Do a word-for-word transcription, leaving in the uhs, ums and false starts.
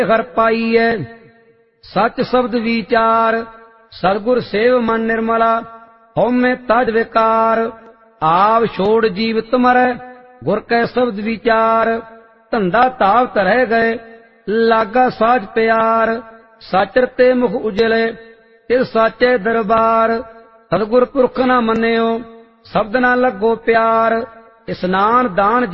हर पाईए सच शब्द विचार सतगुर सेव मन निर्मला हौमे तज विकार आप छोड़ जीवित मरै गुर कै शब्द विचार धंधा ताव तरह गए लागा साज प्यार साचर ते मुख उजले तिस साचे दरबार सतगुर पुरख न मन्यो शब्द न लगो प्यार स्नान दान